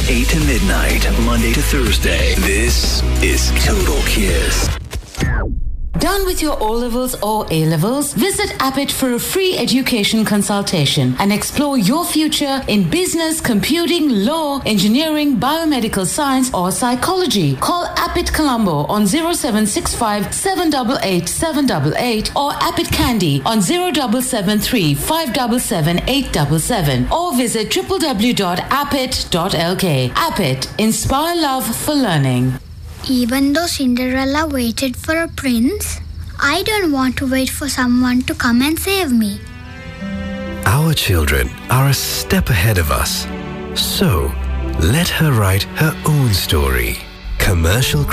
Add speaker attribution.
Speaker 1: 8 to midnight, Monday to Thursday. This is Total Kiss.
Speaker 2: Done with your O-levels or A-levels? Visit Appit for a free education consultation and explore your future in business, computing, law, engineering, biomedical science or psychology. Call Appit Colombo on 0765 788 788 or Appit Candy on 0773 577 877 or visit www.appit.lk. Appit, inspire love for learning.
Speaker 3: Even though Cinderella waited for a prince, I don't want to wait for someone to come and save me.
Speaker 4: Our children are a step ahead of us. So, let her write her own story. Commercial